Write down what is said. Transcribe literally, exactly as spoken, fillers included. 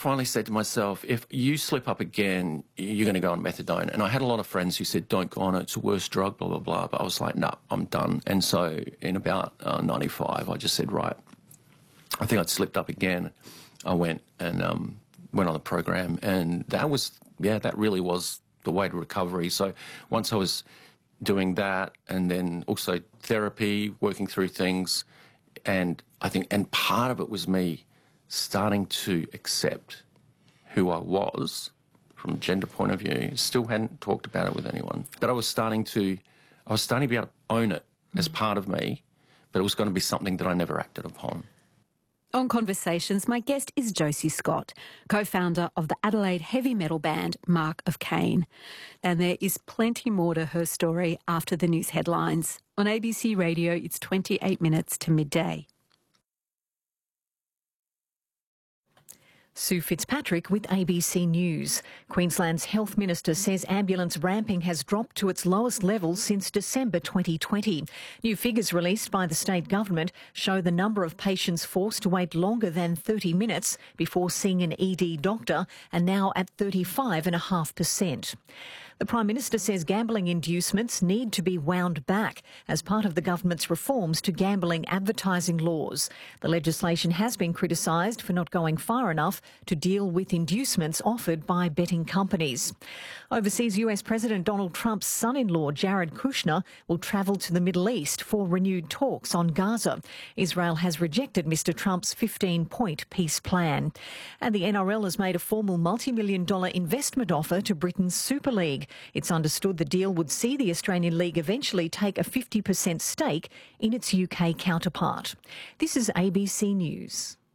finally said to myself, if you slip up again, you're going to go on methadone. And I had a lot of friends who said, don't go on it, it's the worst drug, blah, blah, blah. But I was like, no, I'm done. And so in about uh, ninety-five, I just said, right, I think I'd slipped up again. I went and um, went on the program. And that was, yeah, that really was the way to recovery. So once I was doing that and then also therapy, working through things, and I think, and part of it was me starting to accept who I was from a gender point of view. Still hadn't talked about it with anyone, but I was starting to, I was starting to be able to own it as part of me, but it was going to be something that I never acted upon. On Conversations, my guest is Josie Scott, co-founder of the Adelaide heavy metal band Mark of Cain. And there is plenty more to her story after the news headlines. On A B C Radio, it's twenty-eight minutes to midday. Sue Fitzpatrick with A B C News. Queensland's Health Minister says ambulance ramping has dropped to its lowest level since December twenty twenty. New figures released by the state government show the number of patients forced to wait longer than thirty minutes before seeing an E D doctor are now at thirty-five point five percent. The Prime Minister says gambling inducements need to be wound back as part of the government's reforms to gambling advertising laws. The legislation has been criticised for not going far enough to deal with inducements offered by betting companies. Overseas, U S President Donald Trump's son-in-law Jared Kushner will travel to the Middle East for renewed talks on Gaza. Israel has rejected Mister Trump's fifteen-point peace plan. And the N R L has made a formal multi-million dollar investment offer to Britain's Super League. It's understood the deal would see the Australian League eventually take a fifty percent stake in its U K counterpart. This is A B C News.